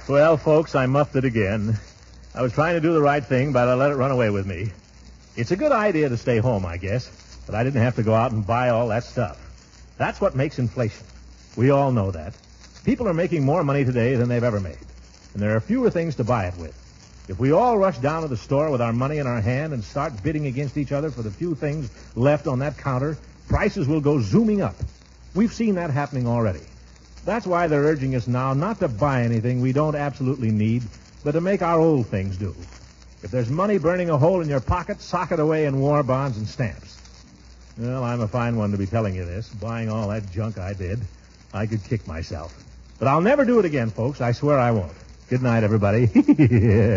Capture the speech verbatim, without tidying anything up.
Well, folks, I muffed it again. I was trying to do the right thing, but I let it run away with me. It's a good idea to stay home, I guess, but I didn't have to go out and buy all that stuff. That's what makes inflation. We all know that. People are making more money today than they've ever made, and there are fewer things to buy it with. If we all rush down to the store with our money in our hand and start bidding against each other for the few things left on that counter, prices will go zooming up. We've seen that happening already. That's why they're urging us now not to buy anything we don't absolutely need, but to make our old things do. If there's money burning a hole in your pocket, sock it away in war bonds and stamps. Well, I'm a fine one to be telling you this, buying all that junk I did. I could kick myself. But I'll never do it again, folks. I swear I won't. Good night, everybody.